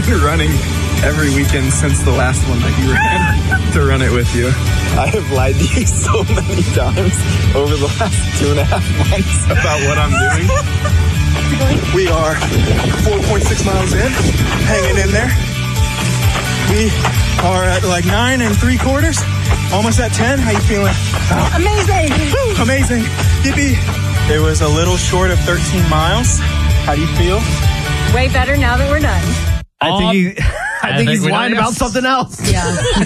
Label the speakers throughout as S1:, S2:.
S1: been running every weekend since the last one that you ran to run it with you. I have lied to you so many times over the last 2.5 months about what I'm doing. We are 4.6 miles in, hanging in there. We are at like 9 3/4, almost at 10. How you feeling? Oh.
S2: Amazing.
S1: Woo, amazing. Yippee. It was a little short of 13 miles. How do you feel?
S2: Way better now that we're done.
S3: I think he's lying about something else.
S2: Yeah.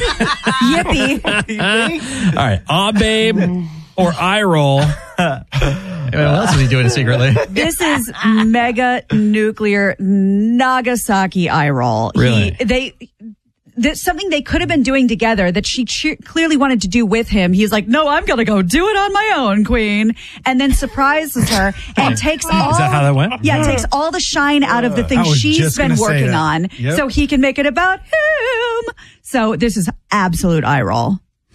S2: Yippee.
S4: All right. Babe or eye roll.
S3: What else is he doing secretly?
S5: This is mega nuclear Nagasaki eye roll.
S4: Really?
S5: There's something they could have been doing together that she clearly wanted to do with him. He's like, no, I'm going to go do it on my own, queen. And then surprises her and takes all...
S4: Is that how that went?
S5: Yeah, takes all the shine out of the things she's been working on so he can make it about him. So this is absolute eye roll.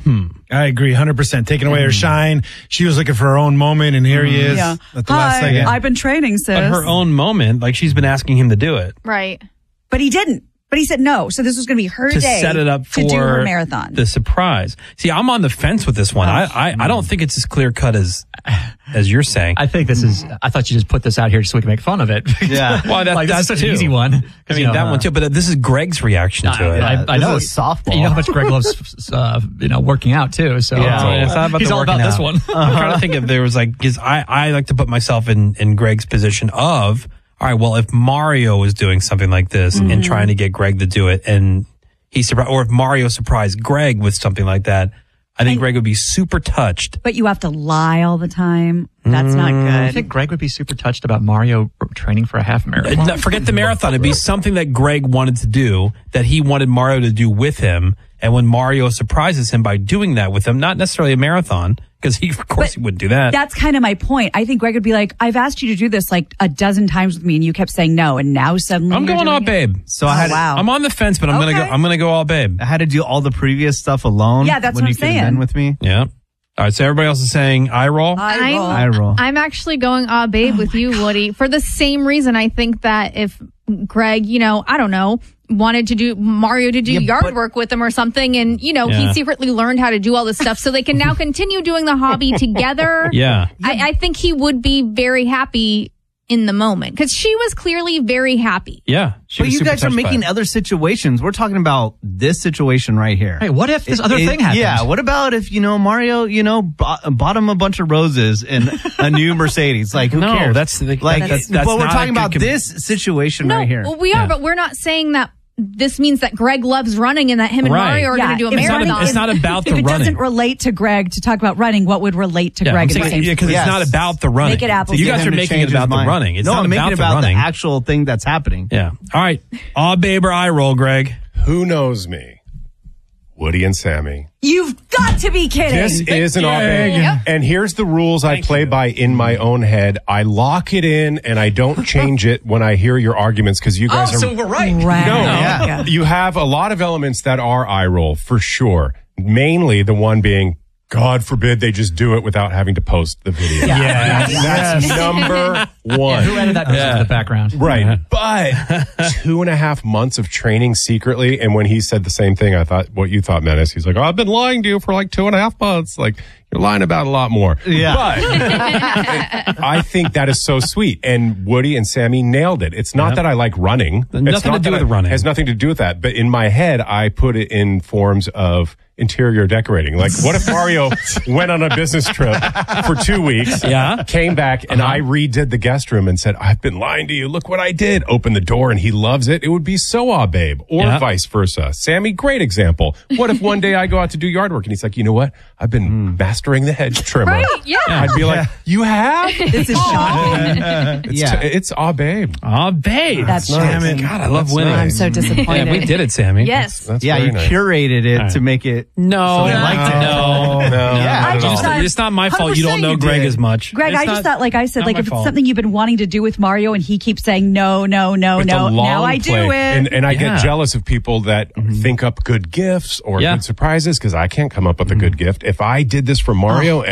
S6: I agree 100%. Taking away her shine. She was looking for her own moment, and here he is at the last second.
S5: I've been training, sis.
S4: But her own moment, like she's been asking him to do it.
S2: Right.
S5: But he didn't. But he said no. So this was going to be her
S4: to
S5: day
S4: set it up for
S5: to do her marathon.
S4: The surprise. See, I'm on the fence with this one. I don't think it's as clear cut as you're saying.
S3: I think this is. I thought you just put this out here so we can make fun of it.
S4: Yeah. Well,
S3: that's such an easy one.
S4: I mean, that one too. But this is Greg's reaction to it.
S3: I know
S6: it's softball.
S3: You know how much Greg loves, working out too. So
S4: it's not about
S3: he's
S4: the
S3: all
S4: working
S3: about
S4: out.
S3: this one.
S4: I'm trying to think if there was because I like to put myself in Greg's position of. All right, well, if Mario was doing something like this and trying to get Greg to do it, and he surprised, or if Mario surprised Greg with something like that, I think Greg would be super touched.
S5: But you have to lie all the time. That's not good.
S3: I think Greg would be super touched about Mario training for a half marathon.
S4: No, forget the marathon. It'd be something that Greg wanted to do, that he wanted Mario to do with him. And when Mario surprises him by doing that with him, not necessarily a marathon, because he wouldn't do that.
S5: That's kind of my point. I think Greg would be like, I've asked you to do this like a dozen times with me, and you kept saying no, and now suddenly
S4: I'm going all babe.
S6: So I'm
S4: on the fence, but I'm gonna go all babe.
S6: I had to do all the previous stuff alone.
S5: Yeah, that's
S6: when
S5: what I'm
S6: you could have
S5: saying.
S6: been with me.
S4: Yeah. All right, so everybody else is saying eye roll?
S6: Eye roll.
S2: I'm actually going babe with you, Woody, for the same reason. I think that if Greg, I don't know, wanted to do Mario to do yard work with him or something, and he secretly learned how to do all this stuff so they can now continue doing the hobby together.
S4: Yeah.
S2: I think he would be very happy in the moment because she was clearly very happy.
S4: Yeah.
S6: But you guys are making other situations. We're talking about this situation right here.
S3: Hey, what if this other thing happened?
S6: Yeah, what about if, Mario, bought him a bunch of roses and a new Mercedes? Like, who cares?
S4: That's
S6: but we're talking about this situation right here.
S2: Well, we are, but we're not saying that this means that Greg loves running and that him and Mario are going to do a marathon.
S4: It's not about the running.
S5: If it doesn't relate to Greg to talk about running, what would relate to Greg at the same time?
S4: Yeah, because it's not about the running.
S5: Make it apples.
S4: You guys are making it about the running. It's not
S6: I'm making it about the
S4: running.
S6: actual thing that's happening.
S4: Yeah. All right. Babe or eye roll, Greg?
S7: Who knows me? Woody and Sammy.
S5: You've got to be kidding.
S7: This is an babe. Yep. And here's the rules I play by in my own head. I lock it in and I don't change it when I hear your arguments because you guys are...
S3: so we're right.
S7: No, you have a lot of elements that are eye roll for sure. Mainly the one being, God forbid they just do it without having to post the video. That's number one.
S3: Who added that in the background?
S7: Right. But 2.5 months of training secretly. And when he said the same thing, I thought what you thought, Menace. He's like, I've been lying to you for like 2.5 months. Like, you're lying about a lot more.
S6: Yeah.
S7: But I think that is so sweet. And Woody and Sammy nailed it. It's not that I like running.
S4: Nothing to do with running.
S7: It has nothing to do with that. But in my head, I put it in forms of interior decorating. Like, what if Mario went on a business trip for 2 weeks, came back, and I redid the guest room and said, I've been lying to you. Look what I did. Open the door, and he loves it. It would be so babe. Or vice versa. Sammy, great example. What if one day I go out to do yard work, and he's like, you know what? I've been mastering the hedge trimmer.
S2: Right, yeah.
S7: I'd be like, you have?
S5: This is shocking.
S7: It's babe.
S4: Babe.
S5: That's
S7: nice.
S4: God, I love winning.
S5: I'm so disappointed.
S4: Yeah, we did it, Sammy.
S2: Yes.
S7: That's
S6: you
S7: very nice.
S6: curated it to make it.
S4: No.
S6: So they liked it.
S4: No.
S6: Yeah.
S4: It's not my fault. You don't know Greg as much.
S5: Greg, I just thought, like I said,
S4: not
S5: like
S4: my
S5: if it's
S4: fault.
S5: something you've been wanting to do with Mario and he keeps saying no,
S7: With the
S5: now
S7: long
S5: I do
S7: play.
S5: it.
S7: And I get jealous of people that think up good gifts or good surprises because I can't come up with a good gift. If I did this for Mario